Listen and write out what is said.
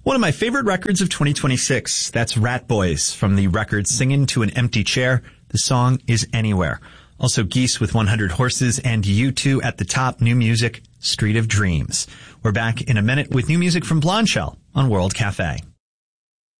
One of my favorite records of 2026. That's Rat Boys from the record Singin' to an Empty Chair. The song is Anywhere. Also Geese with 100 Horses and U2 at the top. New music, Street of Dreams. We're back in a minute with new music from Blondshell on World Cafe.